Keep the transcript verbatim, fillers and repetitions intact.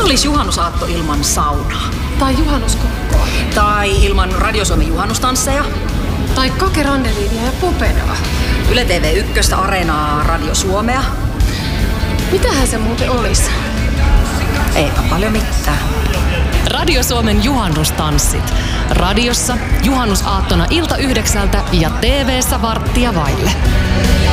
olisi juhannusaatto ilman saunaa? Tai juhannuskokkoa. Tai ilman Radio Suomen juhannustansseja? Tai kakerandeliinia ja popedaa. Yle T V yksi, Areenaa, Radio Suomea. Mitähän se muuten olisi? Eipä paljon mitään. Radio Suomen juhannustanssit. Radiossa juhannusaattona ilta yhdeksältä ja T V:ssä varttia vaille.